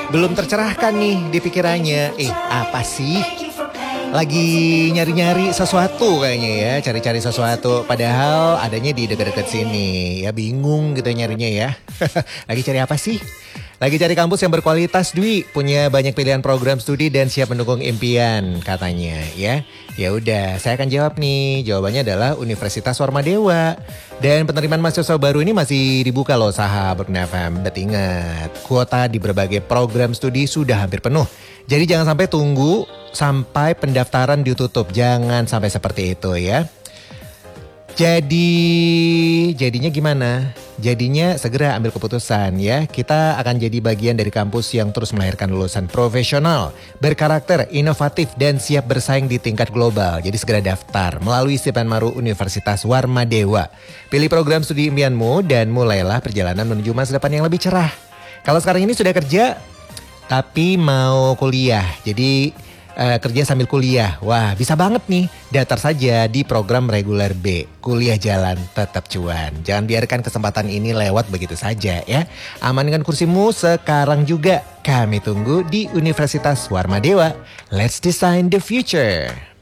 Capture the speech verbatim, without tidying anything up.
belum tercerahkan nih di pikirannya. Eh, apa sih? Lagi nyari-nyari sesuatu kayaknya ya, cari-cari sesuatu. Padahal adanya di dekat-dekat sini. Ya bingung gitu nyarinya ya. Lagi cari apa sih? Lagi cari kampus yang berkualitas, Dwi. Punya banyak pilihan program studi dan siap mendukung impian katanya ya. Ya udah, saya akan jawab nih. Jawabannya adalah Universitas Warmadewa. Dan penerimaan mahasiswa baru ini masih dibuka loh sahabat F M. Dan ingat, kuota di berbagai program studi sudah hampir penuh. Jadi jangan sampai tunggu sampai pendaftaran ditutup. Jangan sampai seperti itu ya. Jadi, jadinya gimana? Jadinya segera ambil keputusan ya. Kita akan jadi bagian dari kampus yang terus melahirkan lulusan profesional, berkarakter, inovatif, dan siap bersaing di tingkat global. Jadi segera daftar melalui Stipen Maru Universitas Warmadewa. Pilih program studi impianmu dan mulailah perjalanan menuju masa depan yang lebih cerah. Kalau sekarang ini sudah kerja, tapi mau kuliah, jadi uh, kerja sambil kuliah. Wah, bisa banget nih. Daftar saja di program reguler B. Kuliah jalan tetap cuan. Jangan biarkan kesempatan ini lewat begitu saja ya. Amankan kursimu sekarang juga. Kami tunggu di Universitas Warmadewa. Let's design the future.